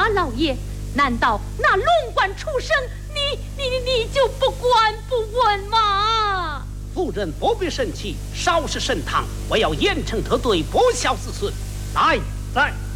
马老爷，难道那龙冠出生，你就不管不问吗？ 夫人不必生气，稍事升堂，我要严惩他对不孝子孙。来。